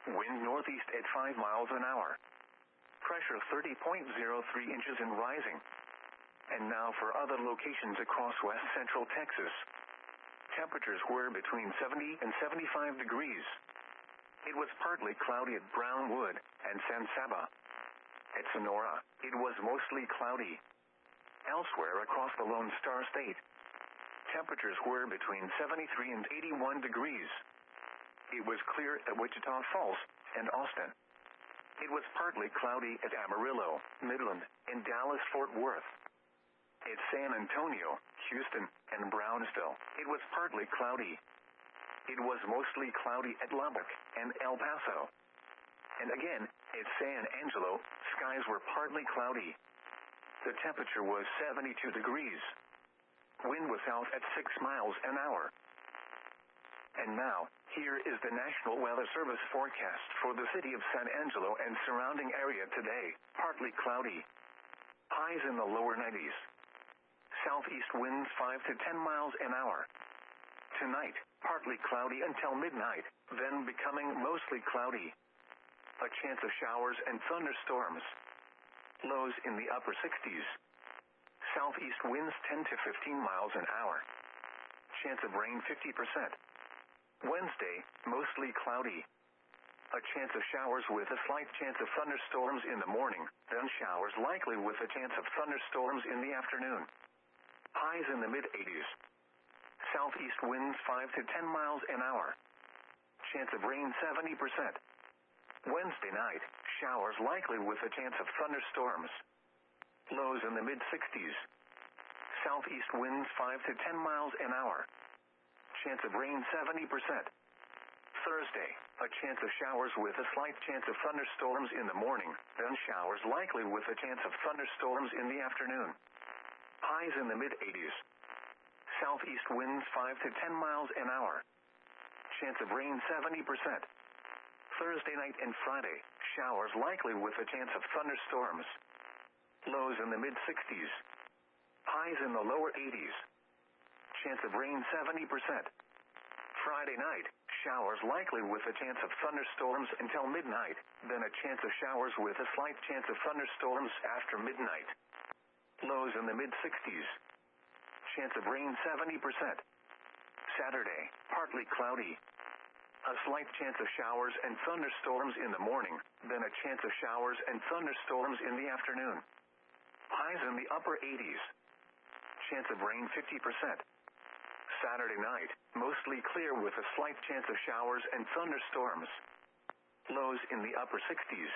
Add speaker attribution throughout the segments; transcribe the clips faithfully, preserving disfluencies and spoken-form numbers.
Speaker 1: Wind northeast at five miles an hour. Pressure thirty point zero three inches and rising. And now for other locations across west central Texas. Temperatures were between seventy and seventy-five degrees. It was partly cloudy at Brownwood and San Saba. At Sonora, it was mostly cloudy. Elsewhere across the Lone Star State, temperatures were between seventy-three and eighty-one degrees. It was clear at Wichita Falls and Austin. It was partly cloudy at Amarillo, Midland, and Dallas-Fort Worth. At San Antonio, Houston, and Brownsville, it was partly cloudy. It was mostly cloudy at Lubbock and El Paso. And again, at San Angelo, skies were partly cloudy. The temperature was seventy-two degrees. Wind was south at six miles an hour. And now, here is the National Weather Service forecast for the city of San Angelo and surrounding area today. Partly cloudy. Highs in the lower nineties. Southeast winds five to ten miles an hour. Tonight, partly cloudy until midnight, then becoming mostly cloudy. A chance of showers and thunderstorms. Lows in the upper sixties. Southeast winds ten to fifteen miles an hour. Chance of rain fifty percent. Wednesday, mostly cloudy. A chance of showers with a slight chance of thunderstorms in the morning, then showers likely with a chance of thunderstorms in the afternoon. Highs in the mid-eighties. Southeast winds five to ten miles an hour. Chance of rain seventy percent. Wednesday night, showers likely with a chance of thunderstorms. Lows in the mid-sixties. Southeast winds five to ten miles an hour. Chance of rain seventy percent. Thursday, a chance of showers with a slight chance of thunderstorms in the morning, then showers likely with a chance of thunderstorms in the afternoon. Highs in the mid-eighties. Southeast winds five to ten miles an hour. Chance of rain seventy percent. Thursday night and Friday, showers likely with a chance of thunderstorms. Lows in the mid-sixties. Highs in the lower eighties. Chance of rain seventy percent. Friday night, showers likely with a chance of thunderstorms until midnight, then a chance of showers with a slight chance of thunderstorms after midnight. Lows in the mid-sixties. Chance of rain seventy percent. Saturday, partly cloudy. A slight chance of showers and thunderstorms in the morning, then a chance of showers and thunderstorms in the afternoon. Highs in the upper eighties. Chance of rain fifty percent. Saturday night, mostly clear with a slight chance of showers and thunderstorms. Lows in the upper sixties.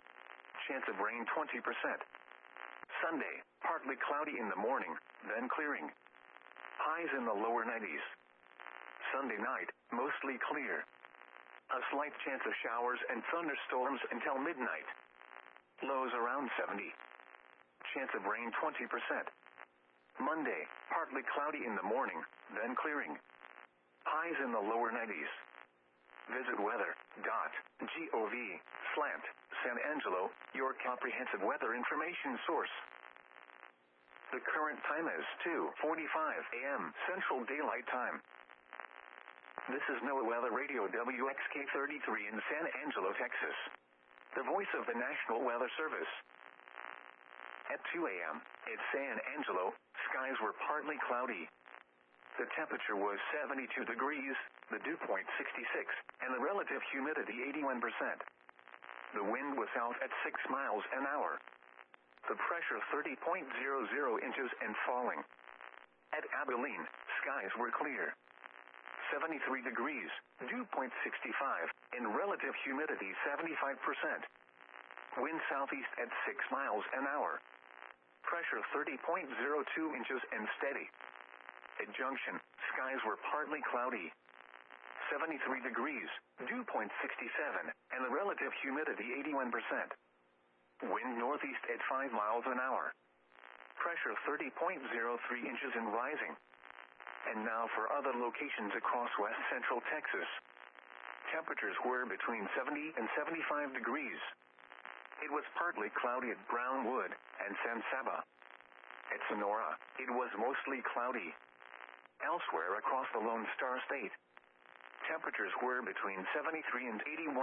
Speaker 1: Chance of rain twenty percent. Sunday, partly cloudy in the morning, then clearing. Highs in the lower nineties. Sunday night, mostly clear. A slight chance of showers and thunderstorms until midnight. Lows around seventy. Chance of rain twenty percent. Monday, partly cloudy in the morning, then clearing. Highs in the lower nineties. Visit weather dot gov slash San Angelo, your comprehensive weather information source. The current time is two forty-five a m Central Daylight Time. This is NOAA Weather Radio W X K thirty-three in San Angelo, Texas. The voice of the National Weather Service. At two a m at San Angelo, skies were partly cloudy. The temperature was seventy-two degrees, the dew point sixty-six, and the relative humidity eighty-one percent. The wind was south at six miles an hour. The pressure thirty point zero zero inches and falling. At Abilene, skies were clear. seventy-three degrees, dew point sixty-five, and relative humidity seventy-five percent. Wind southeast at six miles an hour. Pressure thirty point zero two inches and steady. At Junction, skies were partly cloudy. seventy-three degrees, dew point sixty-seven, and the relative humidity eighty-one percent. Wind northeast at five miles an hour. Pressure thirty point zero three inches and rising. And now for other locations across west central Texas. Temperatures were between seventy and seventy-five degrees. It was partly cloudy at Brownwood and San Saba. At Sonora, it was mostly cloudy. Elsewhere across the Lone Star State, temperatures were between seventy-three and eighty-one.